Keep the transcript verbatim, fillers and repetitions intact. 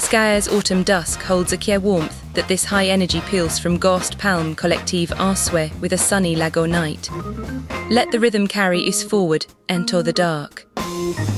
Skaer's Autumn Dusk holds a care warmth that this high energy peels from Ghost Palm Collective Arswe with a sunny Lago night. Let the rhythm carry us forward, enter the dark.